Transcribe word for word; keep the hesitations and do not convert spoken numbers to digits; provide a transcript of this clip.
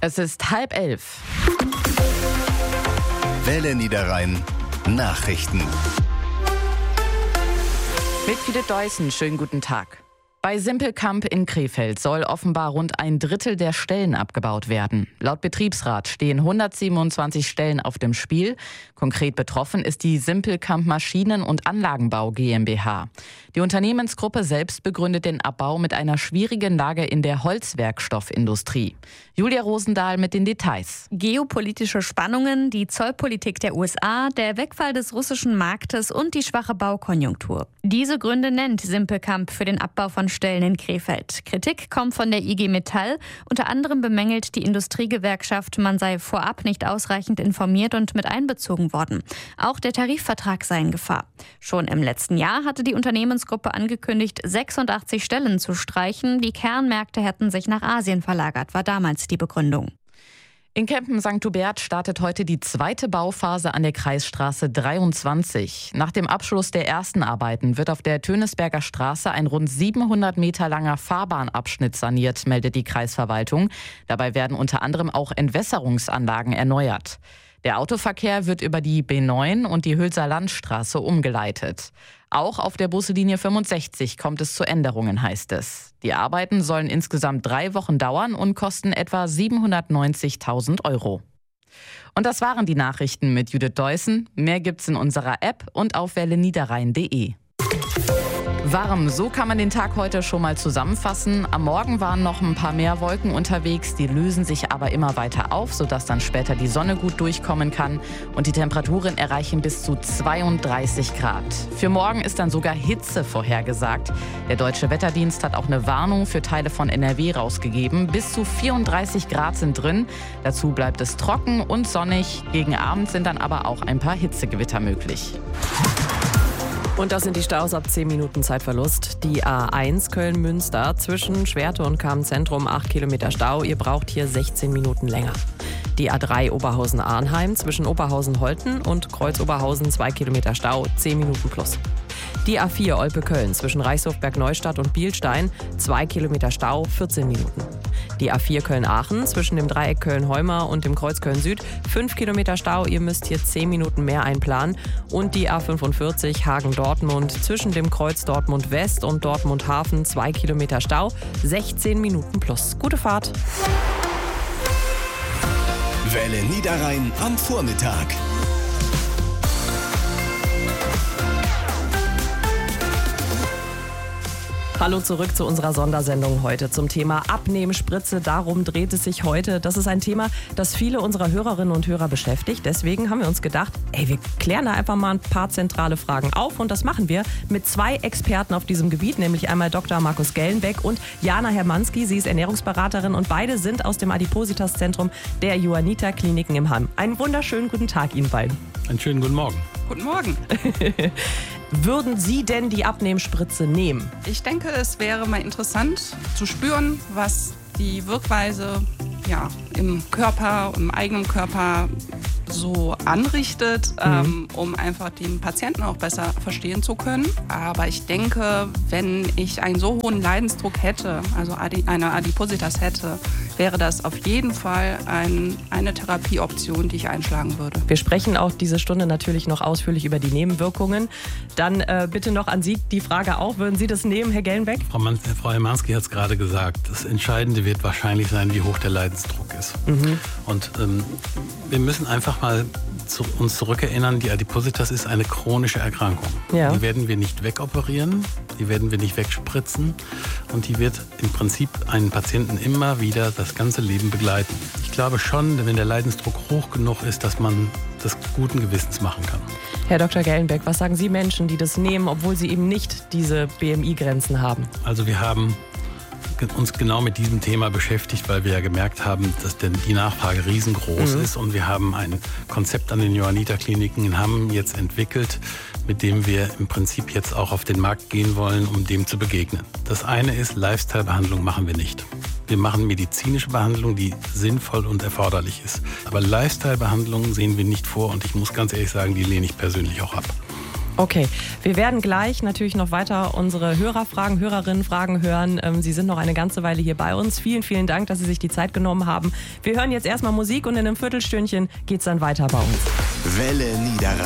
Es ist halb elf. Welle Niederrhein Nachrichten. Mit Judith Deussen, schönen guten Tag. Bei Simpelkamp in Krefeld soll offenbar rund ein Drittel der Stellen abgebaut werden. Laut Betriebsrat stehen hundertsiebenundzwanzig Stellen auf dem Spiel. Konkret betroffen ist die Simpelkamp Maschinen- und Anlagenbau GmbH. Die Unternehmensgruppe selbst begründet den Abbau mit einer schwierigen Lage in der Holzwerkstoffindustrie. Julia Rosendahl mit den Details. Geopolitische Spannungen, die Zollpolitik der U S A, der Wegfall des russischen Marktes und die schwache Baukonjunktur. Diese Gründe nennt Simpelkamp für den Abbau von Stellen in Krefeld. Kritik kommt von der I G Metall. Unter anderem bemängelt die Industriegewerkschaft, man sei vorab nicht ausreichend informiert und mit einbezogen worden. Auch der Tarifvertrag sei in Gefahr. Schon im letzten Jahr hatte die Unternehmensgruppe angekündigt, sechsundachtzig Stellen zu streichen. Die Kernmärkte hätten sich nach Asien verlagert, war damals die Begründung. In Kempen-Sankt Hubert startet heute die zweite Bauphase an der Kreisstraße dreiundzwanzig. Nach dem Abschluss der ersten Arbeiten wird auf der Tönesberger Straße ein rund siebenhundert Meter langer Fahrbahnabschnitt saniert, meldet die Kreisverwaltung. Dabei werden unter anderem auch Entwässerungsanlagen erneuert. Der Autoverkehr wird über die B neun und die Hülser Landstraße umgeleitet. Auch auf der Buslinie fünfundsechzig kommt es zu Änderungen, heißt es. Die Arbeiten sollen insgesamt drei Wochen dauern und kosten etwa siebenhundertneunzigtausend Euro. Und das waren die Nachrichten mit Judith Deussen. Mehr gibt's in unserer App und auf welle niederrhein punkt de. Warm, so kann man den Tag heute schon mal zusammenfassen. Am Morgen waren noch ein paar mehr Wolken unterwegs, die lösen sich aber immer weiter auf, sodass dann später die Sonne gut durchkommen kann. Und die Temperaturen erreichen bis zu zweiunddreißig Grad. Für morgen ist dann sogar Hitze vorhergesagt. Der Deutsche Wetterdienst hat auch eine Warnung für Teile von N R W rausgegeben. Bis zu vierunddreißig Grad sind drin. Dazu bleibt es trocken und sonnig. Gegen Abend sind dann aber auch ein paar Hitzegewitter möglich. Und das sind die Staus ab zehn Minuten Zeitverlust. Die A eins Köln-Münster zwischen Schwerte und Kamen-Zentrum acht Kilometer Stau. Ihr braucht hier sechzehn Minuten länger. Die A drei Oberhausen-Arnheim zwischen Oberhausen-Holten und Kreuz-Oberhausen zwei Kilometer Stau, zehn Minuten plus. Die A vier Olpe-Köln zwischen Reichshofberg-Neustadt und Bielstein zwei Kilometer Stau, vierzehn Minuten. Die A vier Köln-Aachen zwischen dem Dreieck Köln-Heumar und dem Kreuz Köln-Süd fünf Kilometer Stau, ihr müsst hier zehn Minuten mehr einplanen. Und die A fünfundvierzig Hagen-Dortmund zwischen dem Kreuz Dortmund-West und Dortmund-Hafen zwei Kilometer Stau, sechzehn Minuten plus. Gute Fahrt! Welle Niederrhein am Vormittag. Hallo zurück zu unserer Sondersendung heute zum Thema Abnehmspritze. Darum dreht es sich heute. Das ist ein Thema, das viele unserer Hörerinnen und Hörer beschäftigt. Deswegen haben wir uns gedacht, ey, wir klären da einfach mal ein paar zentrale Fragen auf. Und das machen wir mit zwei Experten auf diesem Gebiet, nämlich einmal Doktor Markus Gellenbeck und Jana Hermanski. Sie ist Ernährungsberaterin und beide sind aus dem Adipositas-Zentrum der Johanniter Kliniken im Hamm. Einen wunderschönen guten Tag Ihnen beiden. Einen schönen guten Morgen. Guten Morgen. Würden Sie denn die Abnehmspritze nehmen? Ich denke, es wäre mal interessant zu spüren, was die Wirkweise ja, im Körper, im eigenen Körper so anrichtet, mhm. ähm, um einfach den Patienten auch besser verstehen zu können. Aber ich denke, wenn ich einen so hohen Leidensdruck hätte, also Adi- eine Adipositas hätte, wäre das auf jeden Fall ein, eine Therapieoption, die ich einschlagen würde. Wir sprechen auch diese Stunde natürlich noch ausführlich über die Nebenwirkungen. Dann äh, bitte noch an Sie die Frage auch, würden Sie das nehmen, Herr Gellenbeck? Frau, Man- Frau Hermanski hat es gerade gesagt, das Entscheidende wird wahrscheinlich sein, wie hoch der Leidensdruck ist. Mhm. Und ähm, wir müssen einfach mal zu uns zurückerinnern, die Adipositas ist eine chronische Erkrankung. Ja. Die werden wir nicht wegoperieren, die werden wir nicht wegspritzen und die wird im Prinzip einen Patienten immer wieder das ganze Leben begleiten. Ich glaube schon, wenn der Leidensdruck hoch genug ist, dass man das guten Gewissens machen kann. Herr Doktor Gellenbeck, was sagen Sie Menschen, die das nehmen, obwohl sie eben nicht diese B M I-Grenzen haben? Also wir haben uns genau mit diesem Thema beschäftigt, weil wir ja gemerkt haben, dass denn die Nachfrage riesengroß mhm. ist und wir haben ein Konzept an den Johanniter Kliniken in Hamm jetzt entwickelt, mit dem wir im Prinzip jetzt auch auf den Markt gehen wollen, um dem zu begegnen. Das eine ist, Lifestyle-Behandlung machen wir nicht. Wir machen medizinische Behandlung, die sinnvoll und erforderlich ist. Aber Lifestyle-Behandlung sehen wir nicht vor und ich muss ganz ehrlich sagen, die lehne ich persönlich auch ab. Okay, wir werden gleich natürlich noch weiter unsere Hörerfragen, Hörerinnenfragen hören. Ähm, Sie sind noch eine ganze Weile hier bei uns. Vielen, vielen Dank, dass Sie sich die Zeit genommen haben. Wir hören jetzt erstmal Musik und in einem Viertelstündchen geht's dann weiter bei uns. Welle Niederrhein.